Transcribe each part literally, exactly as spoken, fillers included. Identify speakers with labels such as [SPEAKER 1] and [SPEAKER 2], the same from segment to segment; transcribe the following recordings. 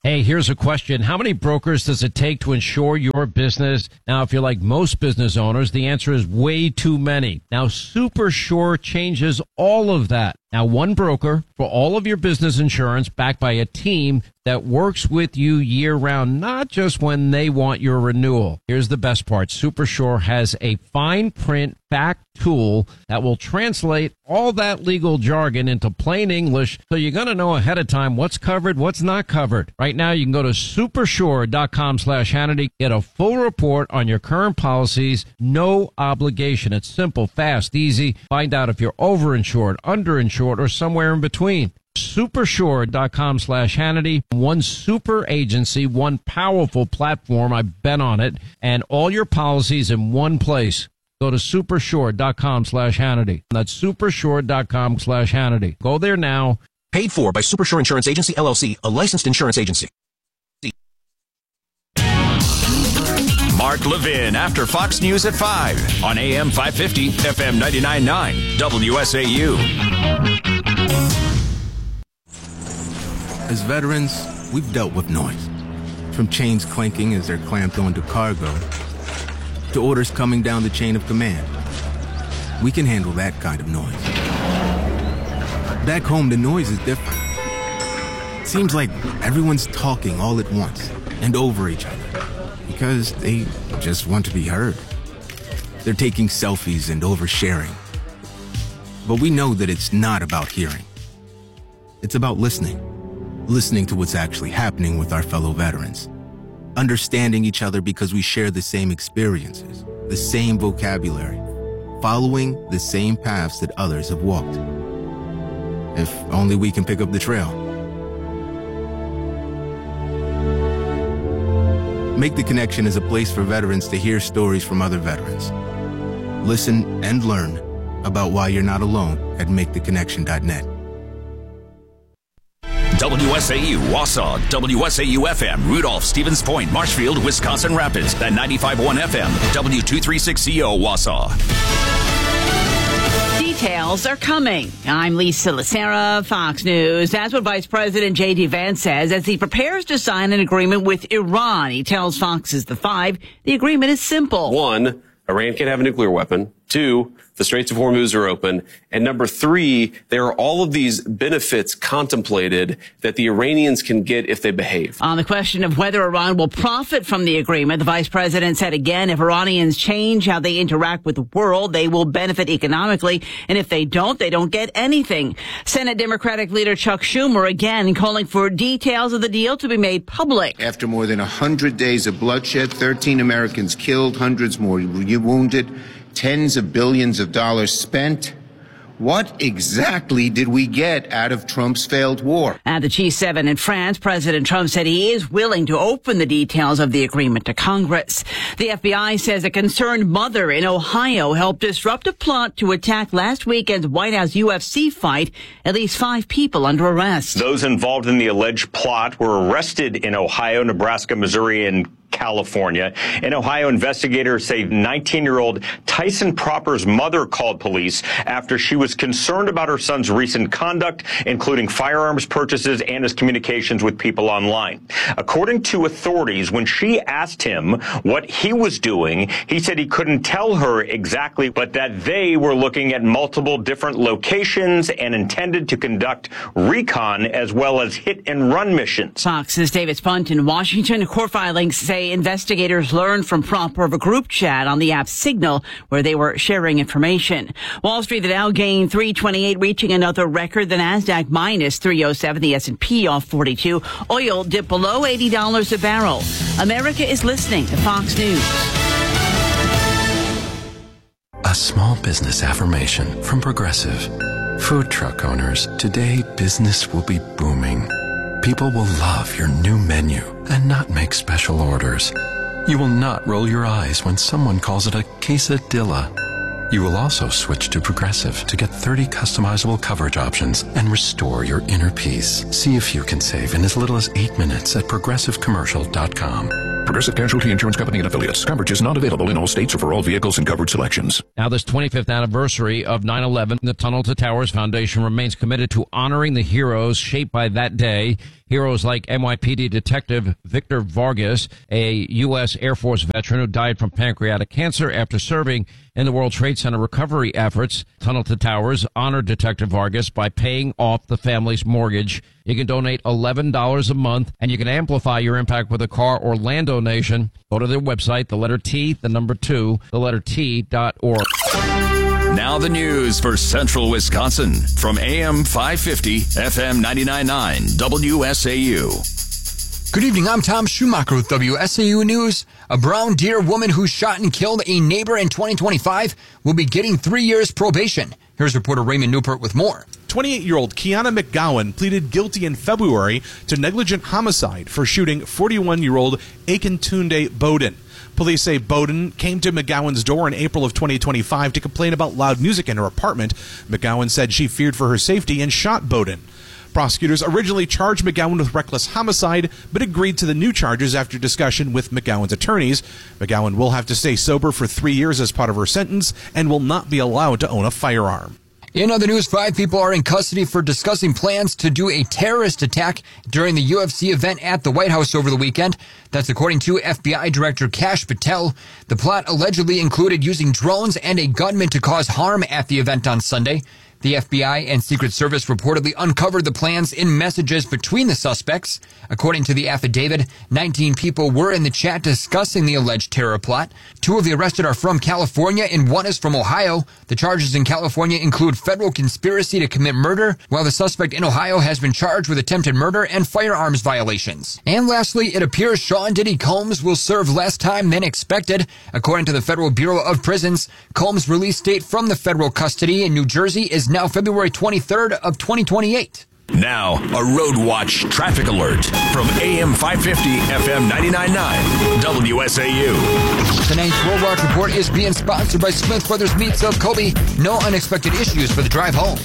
[SPEAKER 1] Hey, here's a question. How many brokers does it take to insure your business? Now, if you're like most business owners, the answer is way too many. Now, SuperSure changes all of that. Now, one broker for all of your business insurance backed by a team that works with you year-round, not just when they want your renewal. Here's the best part. SuperSure has a fine print fact tool that will translate all that legal jargon into plain English, so you're going to know ahead of time what's covered, what's not covered. Right now, you can go to supersure.com slash Hannity, get a full report on your current policies, no obligation. It's simple, fast, easy. Find out if you're overinsured, underinsured, or somewhere in between. Supersure.com slash Hannity. One super agency, one powerful platform. I've been on it. And all your policies in one place. Go to supersure.com slash Hannity. That's supersure.com slash Hannity. Go there now.
[SPEAKER 2] Paid for by Supersure Insurance Agency, L L C, a licensed insurance agency.
[SPEAKER 3] Mark Levin after Fox News at five on A M five fifty, F M ninety-nine point nine, W S A U.
[SPEAKER 4] As veterans, we've dealt with noise. From chains clanking as they're clamped onto cargo, to orders coming down the chain of command. We can handle that kind of noise. Back home, the noise is different. It seems like everyone's talking all at once and over each other because they just want to be heard. They're taking selfies and oversharing. But we know that it's not about hearing. It's about listening. Listening to what's actually happening with our fellow veterans. Understanding each other because we share the same experiences, the same vocabulary, following the same paths that others have walked. If only we can pick up the trail. Make the Connection is a place for veterans to hear stories from other veterans. Listen and learn about why you're not alone at make the connection dot net.
[SPEAKER 3] W S A U, Wausau, W S A U F M, Rudolph, Stevens Point, Marshfield, Wisconsin Rapids, and ninety-five point one F M, W two thirty-six C O, Wausau.
[SPEAKER 5] Details are coming. I'm Lisa Lacera, Fox News. That's what Vice President J D. Vance says as he prepares to sign an agreement with Iran. He tells Fox's The Five the agreement is simple.
[SPEAKER 6] One, Iran can't have a nuclear weapon. Two, the Straits of Hormuz are open. And number three, there are all of these benefits contemplated that the Iranians can get if they behave.
[SPEAKER 5] On the question of whether Iran will profit from the agreement, the vice president said again, if Iranians change how they interact with the world, they will benefit economically. And if they don't, they don't get anything. Senate Democratic leader Chuck Schumer again calling for details of the deal to be made public.
[SPEAKER 7] After more than one hundred days of bloodshed, thirteen Americans killed, hundreds more wounded, tens of billions of dollars spent. What exactly did we get out of Trump's failed war?
[SPEAKER 5] At the G seven in France, President Trump said he is willing to open the details of the agreement to Congress. The F B I says a concerned mother in Ohio helped disrupt a plot to attack last weekend's White House U F C fight. At least five people under arrest.
[SPEAKER 8] Those involved in the alleged plot were arrested in Ohio, Nebraska, Missouri, and California. In Ohio, investigators say nineteen-year-old Tyson Proper's mother called police after she was concerned about her son's recent conduct, including firearms purchases and his communications with people online. According to authorities, when she asked him what he was doing, he said he couldn't tell her exactly, but that they were looking at multiple different locations and intended to conduct recon as well as hit-and-run missions.
[SPEAKER 5] Fox's David Spunt in Washington. Court filings say investigators learned from Proper of a group chat on the app Signal where they were sharing information. Wall Street, the Dow gained three twenty-eight, reaching another record. The Nasdaq minus three oh seven, the S and P off forty-two. Oil dipped below eighty dollars a barrel. America is listening to Fox News.
[SPEAKER 9] A small business affirmation from Progressive. Food truck owners, today business will be booming. People will love your new menu and not make special orders. You will not roll your eyes when someone calls it a quesadilla. You will also switch to Progressive to get thirty customizable coverage options and restore your inner peace. See if you can save in as little as eight minutes at progressive commercial dot com.
[SPEAKER 10] Progressive Casualty Insurance Company and affiliates. Coverage is not available in all states or for all vehicles and covered selections.
[SPEAKER 1] Now, this twenty-fifth anniversary of nine eleven, the Tunnel to Towers Foundation remains committed to honoring the heroes shaped by that day. Heroes like N Y P D Detective Victor Vargas, a U S Air Force veteran who died from pancreatic cancer after serving in the World Trade Center recovery efforts. Tunnel to Towers honored Detective Vargas by paying off the family's mortgage. You can donate eleven dollars a month, and you can amplify your impact with a car or land donation. Go to their website, the letter T, the number two, the letter T dot org.
[SPEAKER 3] Now the news for Central Wisconsin from A M five fifty, F M ninety-nine point nine, W S A U.
[SPEAKER 11] Good evening, I'm Tom Schumacher with W S A U News. A Brown Deer woman who shot and killed a neighbor in twenty twenty-five will be getting three years probation. Here's reporter Raymond Newport with more.
[SPEAKER 12] twenty-eight-year-old Kiana McGowan pleaded guilty in February to negligent homicide for shooting forty-one-year-old Akintunde Bowden. Police say Bowden came to McGowan's door in April of twenty twenty-five to complain about loud music in her apartment. McGowan said she feared for her safety and shot Bowden. Prosecutors originally charged McGowan with reckless homicide, but agreed to the new charges after discussion with McGowan's attorneys. McGowan will have to stay sober for three years as part of her sentence and will not be allowed to own a firearm.
[SPEAKER 11] In other news, five people are in custody for discussing plans to do a terrorist attack during the U F C event at the White House over the weekend. That's according to F B I Director Kash Patel. The plot allegedly included using drones and a gunman to cause harm at the event on Sunday. The F B I and Secret Service reportedly uncovered the plans in messages between the suspects. According to the affidavit, nineteen people were in the chat discussing the alleged terror plot. Two of the arrested are from California and one is from Ohio. The charges in California include federal conspiracy to commit murder, while the suspect in Ohio has been charged with attempted murder and firearms violations. And lastly, it appears Sean Diddy Combs will serve less time than expected. According to the Federal Bureau of Prisons, Combs' release date from the federal custody in New Jersey is now February twenty-third of twenty twenty-eight.
[SPEAKER 3] Now, a Road Watch traffic alert from A M five fifty, F M ninety-nine point nine, W S A U.
[SPEAKER 11] Tonight's Road Watch report is being sponsored by Smith Brothers Meats of Kobe. No unexpected issues for the drive home.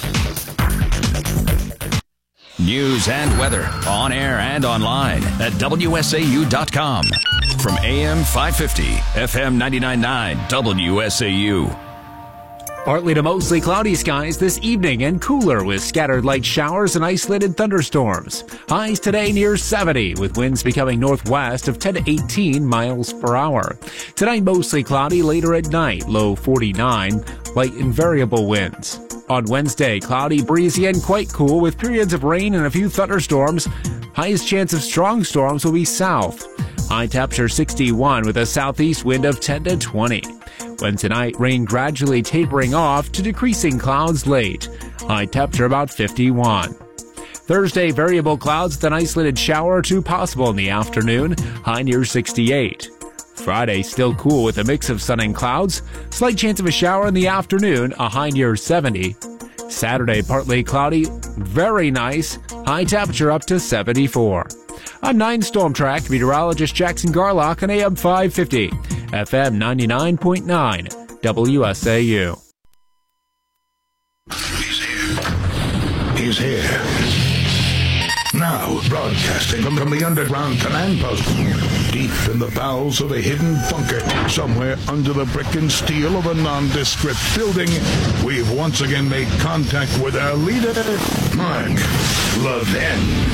[SPEAKER 3] News and weather on air and online at W S A U dot com. From A M five fifty, F M ninety-nine point nine, W S A U.
[SPEAKER 13] Partly to mostly cloudy skies this evening and cooler with scattered light showers and isolated thunderstorms. Highs today near seventy with winds becoming northwest of ten to eighteen miles per hour. Tonight mostly cloudy, later at night, low forty-nine, light and variable winds. On Wednesday, cloudy, breezy, and quite cool with periods of rain and a few thunderstorms. Highest chance of strong storms will be south. High temperature sixty-one with a southeast wind of ten to twenty. Wednesday night, rain gradually tapering off to decreasing clouds late. High temperature about fifty-one. Thursday, variable clouds with an isolated shower or two possible in the afternoon. High near sixty-eight. Friday, still cool with a mix of sun and clouds. Slight chance of a shower in the afternoon. A high near seventy. Saturday, partly cloudy. Very nice. High temperature up to seventy-four. I'm nine Storm Track meteorologist Jackson Garlock on A M five fifty, F M ninety-nine point nine, W S A U.
[SPEAKER 14] He's here. He's here. Now, broadcasting from, from the underground command post, deep in the bowels of a hidden bunker, somewhere under the brick and steel of a nondescript building, we've once again made contact with our leader, Mark Levin.